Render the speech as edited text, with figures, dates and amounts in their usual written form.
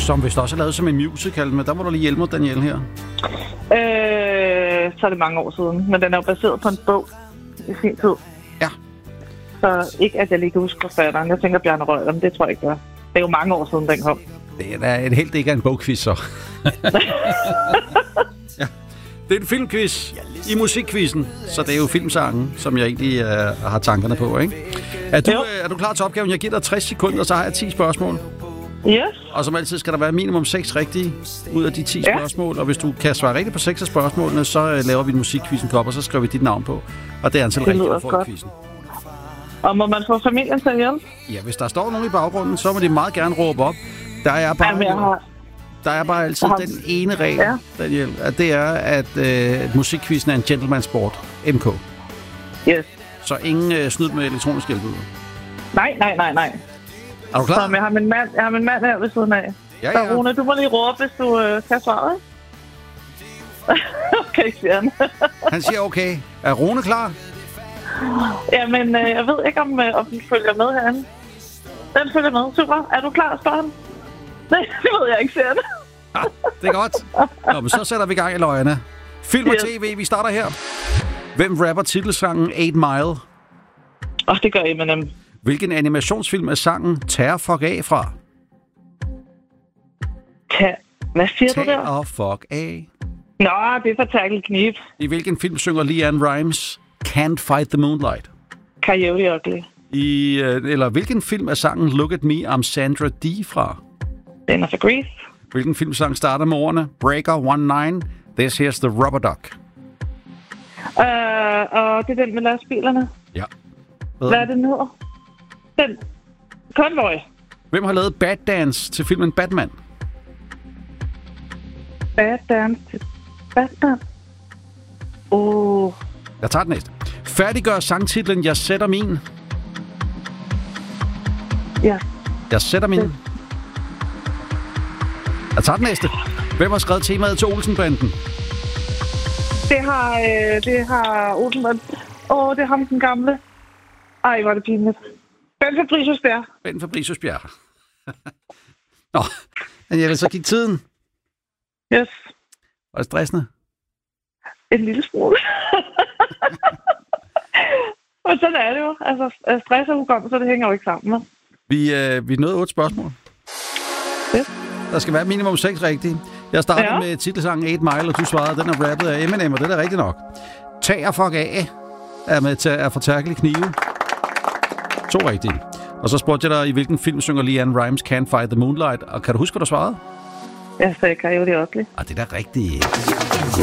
som vist også er lavet som en musical, men der må du lige hjælpe mig, Danielle, her. Så er det mange år siden, men den er jo baseret på en bog i sin tid. Ja. Så ikke, at jeg lige kan huske forfatteren. Jeg tænker Bjarne Røgler, men det tror jeg ikke, det er. Det er jo mange år siden, den kom. Det er da et helt ikke er en bogquiz, så. Ja. Det er en filmquiz i musikquizzen, så det er jo filmsangen, som jeg egentlig har tankerne på, ikke? Er du klar til opgaven? Jeg giver dig 60 sekunder, så har jeg 10 spørgsmål. Yes. Og som altid skal der være minimum 6 rigtige ud af de 10 spørgsmål, og hvis du kan svare rigtigt på 6 af spørgsmålene, så laver vi en musikquizzen op, og så skriver vi dit navn på. Og det er antal rigtigt, du får i quizzen. Og må man få familien til at hjælpe? Ja, hvis der står nogen i baggrunden, så må de meget gerne råbe op. Der er bare altid den ene regel, Daniel, at det er, at musikquizzen er en gentleman-sport. MK. Yes. Så ingen snyd med elektronisk hjælp ud. Nej. Er du klar? Så jeg har min mand her ved siden af. Ja. Så Rune, du må lige råbe, hvis du kan svare. Okay, siger han. Han siger okay. Er Rune klar? Jamen, jeg ved ikke, om den følger med herinde. Den følger med. Super. Er du klar, spørger han? Nej, det ved jeg ikke, siger han. Ja, det er godt. Nå, men så sætter vi i gang i løgene. Film og tv, vi starter her. Hvem rapper titelsangen 8 Mile? Det gør Eminem. Hvilken animationsfilm er sangen Tear Fuck af fra? Hvad siger du der? Tear Fuck af. Nå, det er for Tackle Knib. I hvilken film synger LeAnn Rimes Can't Fight the Moonlight? Coyote Ugly. Eller hvilken film er sangen Look at Me, I'm Sandra Dee fra? Dennis of Grease. Hvilken filmsang starter med ordene Breaker 19, This Here's the Rubber Duck? Og det er den med lastbilerne. Ja. Hvad er det, den hedder? Den. Convoy. Hvem har lavet Bad Dance til filmen Batman? Bad Dance til Batman? Jeg tager den næste. Færdiggør sangtitlen Jeg sætter min. Ja. Jeg sætter min. Jeg tager den næste. Hvem har skrevet temaet til Olsenbanden? Det har Olsenbanden. Det er ham den gamle. Ej, hvor er det pinligt. Ben Fabricius Bjerg. Ben Fabricius Bjerg. Nå, Danielle, så gik tiden. Yes. Var det stressende? En lille smule. Og sådan er det jo. Altså, stress og hukommelse, det hænger jo ikke sammen. Vi nåede 8 spørgsmål. Yes. Der skal være minimum 6 rigtige. Jeg startede med titelsangen 8 Mile, og du svarede, den er rappet af Eminem, og det er da rigtigt nok. Tear Fuck af er for Tackle Knive. 2 rigtige. Og så spurgte jeg dig, i hvilken film synger LeAnn Rimes Can't Fight the Moonlight, og kan du huske, hvad du svarede? Jeg sagde Coyote Ugly. Det er da rigtigt.